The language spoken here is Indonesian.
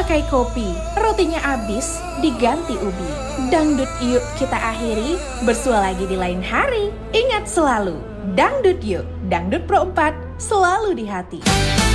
pakai kopi, rotinya habis, diganti ubi. Dangdut yuk kita akhiri, bersua lagi di lain hari. Ingat selalu, dangdut yuk, Dangdut Pro 4 selalu di hati.